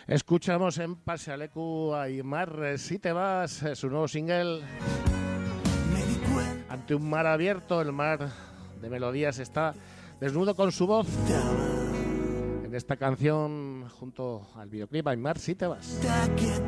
Escuchamos en Pasealecu a Aimar, Si te vas, su nuevo single. Ante un mar abierto, el mar de melodías está desnudo con su voz. En esta canción, junto al videoclip, Aimar, Si te vas.